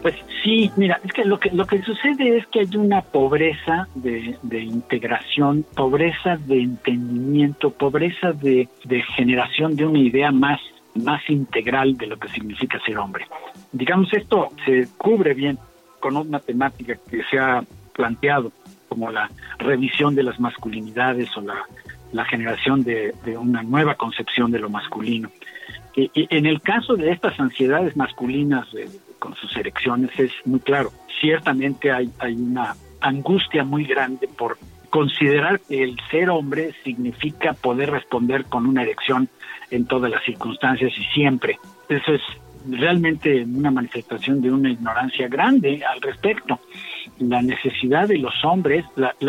Pues sí, mira, es que lo que sucede es que hay una pobreza de integración, pobreza de entendimiento, pobreza de generación de una idea más integral de lo que significa ser hombre. Digamos, esto se cubre bien con una temática que se ha planteado como la revisión de las masculinidades o la generación de una nueva concepción de lo masculino. Y en el caso de estas ansiedades masculinas con sus erecciones es muy claro. Ciertamente hay una angustia muy grande por considerar que el ser hombre significa poder responder con una erección en todas las circunstancias y siempre. Eso es realmente una manifestación de una ignorancia grande al respecto. La necesidad de los hombres,